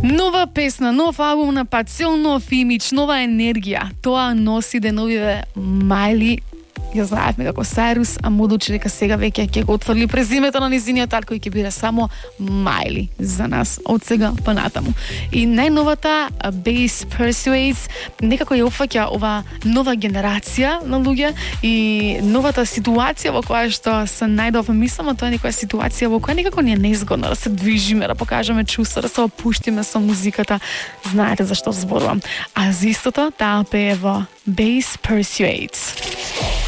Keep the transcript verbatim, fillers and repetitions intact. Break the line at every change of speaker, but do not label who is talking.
Нова песна, нов албум на пат, цел нов имидж, нова енергија. Тоа носи деновиве Мајли. Ја знаевме како Сайрус, а му одлучи дека сега веќе ќе го отфрли презимето на низиниот албум кој ќе биде само Мајли за нас од сега па натаму. И најновата Bass Persuades некако ја опфаќа ова нова генерација на луѓе и новата ситуација во која што се најдов, мислам, тоа е некоја ситуација во која некако ни е незгодно да се движиме, да покажеме чувства, да се опуштиме со музиката. Знаете зашто зборувам. А за истото таа пее во Bass Persuades.